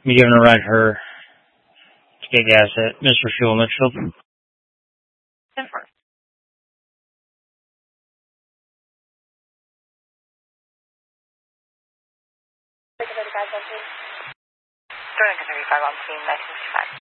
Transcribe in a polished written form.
Me giving a ride her to get gas at Mr. Fuel Mitchell. 10-4. Turning to 35 on scene, 1955.